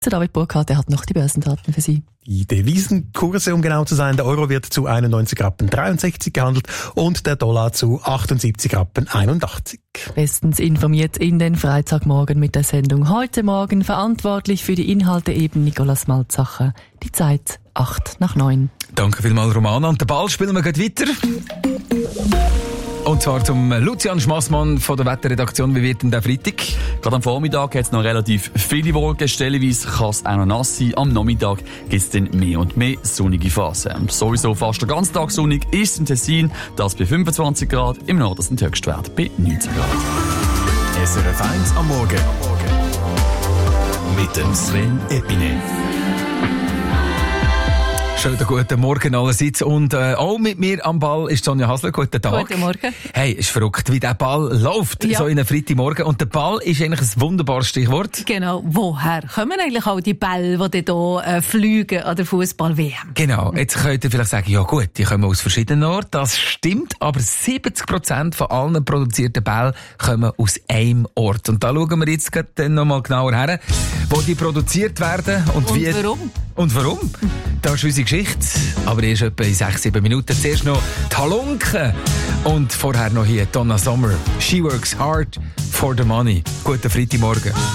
David Burkhardt, der hat noch die Börsendaten für Sie. Die Devisenkurse, um genau zu sein, der Euro wird zu 91,63 Rappen gehandelt und der Dollar zu 78,81 Rappen. Bestens informiert in den Freitagmorgen mit der Sendung heute Morgen. Verantwortlich für die Inhalte eben Nicolas Malzacher. Die Zeit 8:09. Danke vielmals, Romana. Und den Ball spielen wir gleich weiter. Und zwar zum Lucian Schmassmann von der Wetterredaktion. Wie wird denn der Freitag? Gerade am Vormittag hat es noch relativ viele Wolken. Stellenweise kann es auch noch nass sein. Am Nachmittag gibt es dann mehr und mehr sonnige Phasen. Sowieso fast den ganzen Tag sonnig ist im Tessin. Das bei 25 Grad. Im Norden sind die Höchstwerte bei 19 Grad. SRF 1 am Morgen. Mit dem Sven Epine. Schönen guten Morgen allerseits. Und auch mit mir am Ball ist Sonja Hasler. Guten Tag. Guten Morgen. Hey, ist verrückt, wie der Ball läuft, so in einem Freitagmorgen. Und der Ball ist eigentlich ein wunderbares Stichwort. Genau. Woher kommen eigentlich auch die Bälle, die hier fliegen an der Fußball-WM? Genau. Jetzt könnt ihr vielleicht sagen, ja gut, die kommen aus verschiedenen Orten. Das stimmt, aber 70% von allen produzierten Bällen kommen aus einem Ort. Und da schauen wir jetzt dann noch mal genauer her, wo die produziert werden und wie. Warum? Und warum? Das ist unsere Geschichte. Aber erst etwa in 6-7 Minuten. Zuerst noch die Halunken. Und vorher noch hier Donna Summer. She works hard for the money. Guten Freitagmorgen.